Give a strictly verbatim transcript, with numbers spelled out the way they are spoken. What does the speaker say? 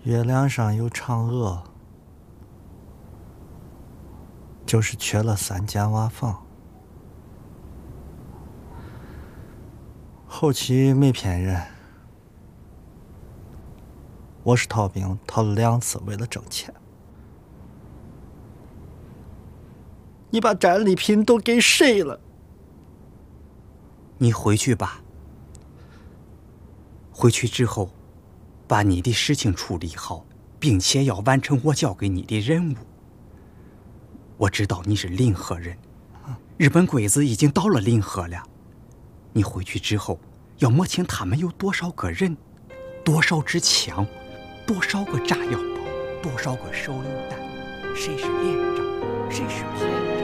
月亮上有嫦娥，就是缺了三间瓦房。后期没骗人，我是逃兵，逃了两次，为了挣钱。你把战利品都给谁了？ 你回去吧。回去之后，把你的事情处理好，并且要完成我交给你的任务。我知道你是临河人，日本鬼子已经到了临河了。你回去之后，要摸清他们有多少个人，多少支枪，多少个炸药包，多少个手榴弹，谁是连长，谁是排长。